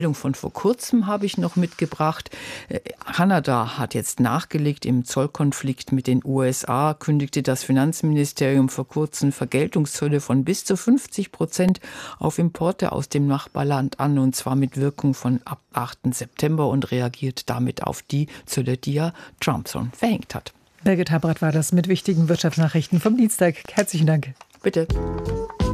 Von vor kurzem habe ich noch mitgebracht. Kanada hat jetzt nachgelegt im Zollkonflikt mit den USA, kündigte das Finanzministerium vor kurzem Vergeltungszölle von bis zu 50% auf Importe aus dem Nachbarland an, und zwar mit Wirkung von ab 8. September und reagiert damit auf die Zölle, die ja Trump schon verhängt hat. Birgit Habrath war das mit wichtigen Wirtschaftsnachrichten vom Dienstag. Herzlichen Dank. Bitte.